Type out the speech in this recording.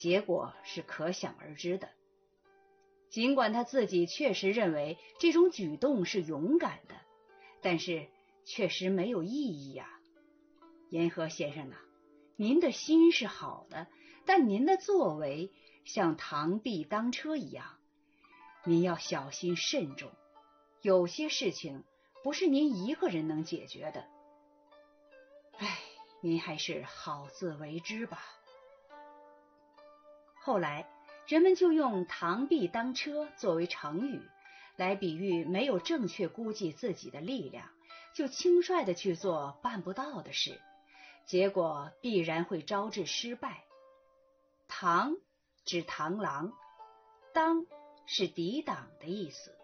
结果是可想而知的。尽管他自己确实认为这种举动是勇敢的，但是确实没有意义啊。沿河先生啊，您的心是好的，但您的作为像螳臂当车一样，您要小心慎重，有些事情不是您一个人能解决的。您还是好自为之吧。后来人们就用螳臂当车作为成语，来比喻没有正确估计自己的力量，就轻率地去做办不到的事，结果必然会招致失败。螳指螳螂，当是抵挡的意思。